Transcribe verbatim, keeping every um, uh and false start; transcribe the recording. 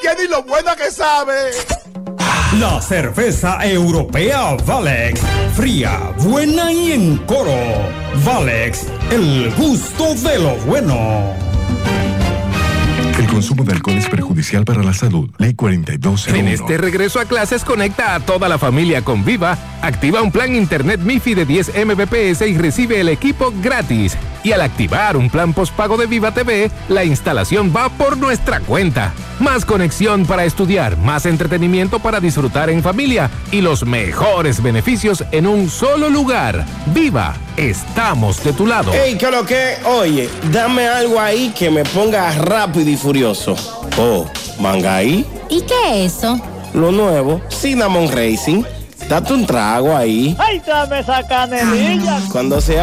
que ni lo buena que sabe. La cerveza europea Valex, fría, buena y en coro. Valex, el gusto de lo bueno. El consumo de alcohol es perjudicial para la salud. Ley cuarenta y dos cero uno. En este regreso a clases, conecta a toda la familia con Viva, activa un plan internet MiFi de diez megabits por segundo y recibe el equipo gratis. Y al activar un plan postpago de Viva T V, la instalación va por nuestra cuenta. Más conexión para estudiar, más entretenimiento para disfrutar en familia y los mejores beneficios en un solo lugar. Viva, estamos de tu lado. Ey, ¿qué lo que? Oye, dame algo ahí que me ponga rápido y furioso. Oh, Mangaí. ¿Y qué es eso? Lo nuevo, Cinnamon Racing. Date un trago ahí. ¡Ay, dame esa canelilla! Cuando sea